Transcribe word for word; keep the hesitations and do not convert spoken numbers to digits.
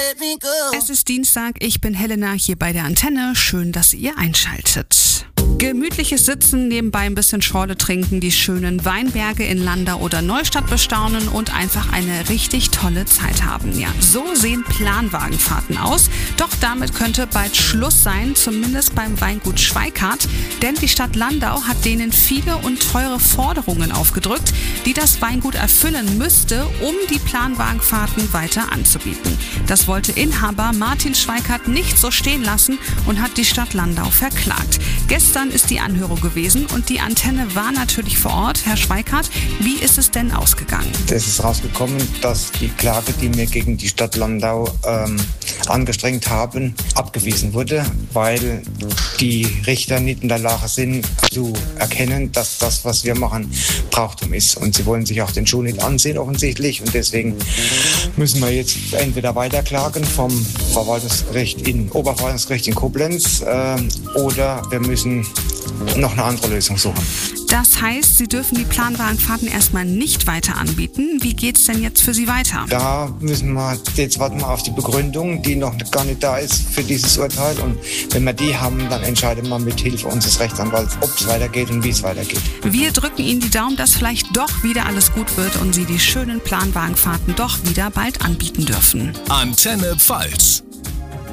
Es ist Dienstag, ich bin Helena hier bei der Antenne. Schön, dass ihr einschaltet. Gemütliches Sitzen, nebenbei ein bisschen Schorle trinken, die schönen Weinberge in Landau oder Neustadt bestaunen und einfach eine richtig tolle Zeit haben. Ja, so sehen Planwagenfahrten aus. Doch damit könnte bald Schluss sein, zumindest beim Weingut Schweikart. Denn die Stadt Landau hat denen viele und teure Forderungen aufgedrückt, die das Weingut erfüllen müsste, um die Planwagenfahrten weiter anzubieten. Das wollte Inhaber Martin Schweikart nicht so stehen lassen und hat die Stadt Landau verklagt. Gestern ist die Anhörung gewesen und die Antenne war natürlich vor Ort. Herr Schweikart, wie ist es denn ausgegangen? Es ist rausgekommen, dass die Klage, die wir gegen die Stadt Landau ähm, angestrengt haben, abgewiesen wurde, weil die Richter nicht in der Lage sind zu erkennen, dass das, was wir machen, Brauchtum ist. Und sie wollen sich auch den Schuh nicht ansehen offensichtlich und deswegen müssen wir jetzt entweder weiterklagen vom Verwaltungsgericht in Oberverwaltungsgericht in Koblenz äh, oder wir müssen noch eine andere Lösung suchen. Das heißt, Sie dürfen die Planwagenfahrten erstmal nicht weiter anbieten. Wie geht's denn jetzt für Sie weiter? Da müssen wir, jetzt warten wir auf die Begründung, die noch gar nicht da ist für dieses Urteil. Und wenn wir die haben, dann entscheiden wir mit Hilfe unseres Rechtsanwalts, ob es weitergeht und wie es weitergeht. Wir drücken Ihnen die Daumen, dass vielleicht doch wieder alles gut wird und Sie die schönen Planwagenfahrten doch wieder bald anbieten dürfen. Antenne Pfalz.